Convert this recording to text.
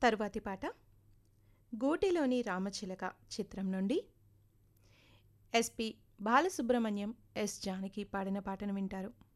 తరువాతి పాట గూటిలోని రామచిలక చిత్రం నుండి ఎస్పి బాలసుబ్రహ్మణ్యం, ఎస్ జానకి పాడిన పాటను వింటారు.